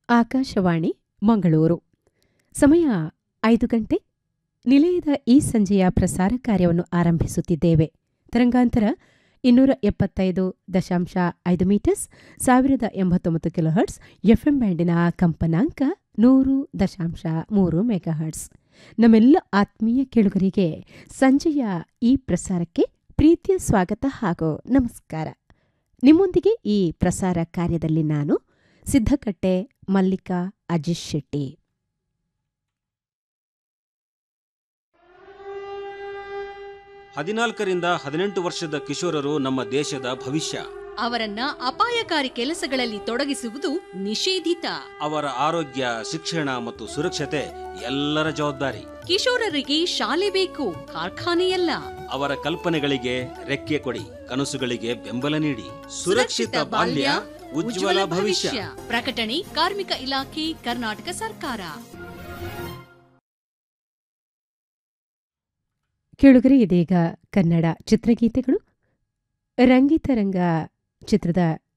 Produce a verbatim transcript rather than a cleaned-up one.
ಆಕಾಶವಾಣಿ ಮಂಗಳೂರು. ಸಮಯ ಐದು ಗಂಟೆ. ನಿಲಯದ ಈ ಸಂಜೆಯ ಪ್ರಸಾರ ಕಾರ್ಯವನ್ನು ಆರಂಭಿಸುತ್ತಿದ್ದೇವೆ. ತರಂಗಾಂತರ ಇನ್ನೂರ ಎಪ್ಪತ್ತೈದು ದಶಾಂಶ ಐದು ಮೀಟರ್ಸ್, ಸಾವಿರದ ಎಂಬತ್ತೊಂಬತ್ತು ಕಿಲೋಹರ್ಟ್ಸ್, ಎಫ್ಎಂ ಬ್ಯಾಂಡಿನ ಕಂಪನಾಂಕ ನೂರು ದಶಾಂಶ ಮೂರು ಮೆಗಾಹರ್ಟ್ಸ್. ನಮ್ಮೆಲ್ಲ ಆತ್ಮೀಯ ಕೇಳುಗರಿಗೆ ಸಂಜೆಯ ಈ ಪ್ರಸಾರಕ್ಕೆ ಪ್ರೀತಿಯ ಸ್ವಾಗತ ಹಾಗೂ ನಮಸ್ಕಾರ. ನಿಮ್ಮೊಂದಿಗೆ ಈ ಪ್ರಸಾರ ಕಾರ್ಯದಲ್ಲಿ ನಾನು ಸಿದ್ದಕಟ್ಟೆ ಮಲ್ಲಿಕಾ ಅಜಿಶ್ ಶೆಟ್ಟಿ. ಹದಿನಾಲ್ಕರಿಂದ ಹದಿನೆಂಟು ವರ್ಷದ ಕಿಶೋರರು ನಮ್ಮ ದೇಶದ ಭವಿಷ್ಯ. ಅವರನ್ನ ಅಪಾಯಕಾರಿ ಕೆಲಸಗಳಲ್ಲಿ ತೊಡಗಿಸುವುದು ನಿಷೇಧಿತ. ಅವರ ಆರೋಗ್ಯ, ಶಿಕ್ಷಣ ಮತ್ತು ಸುರಕ್ಷತೆ ಎಲ್ಲರ ಜವಾಬ್ದಾರಿ. ಕಿಶೋರರಿಗೆ ಶಾಲೆ ಬೇಕು, ಕಾರ್ಖಾನೆಯಲ್ಲ. ಅವರ ಕಲ್ಪನೆಗಳಿಗೆ ರೆಕ್ಕೆ ಕೊಡಿ, ಕನಸುಗಳಿಗೆ ಬೆಂಬಲ ನೀಡಿ. ಸುರಕ್ಷಿತ ಬಾಲ್ಯ, ಉಜ್ವಲ ಭವಿಷ್ಯ. ಪ್ರಕಟಣೆ ಕಾರ್ಮಿಕ ಇಲಾಖೆ, ಕರ್ನಾಟಕ ಸರ್ಕಾರ. ಕೇಳುಗರೆ, ಇದೀಗ ಕನ್ನಡ ಚಿತ್ರಗೀತೆಗಳು. ರಂಗಿತರಂಗ ಚಿತ್ರದ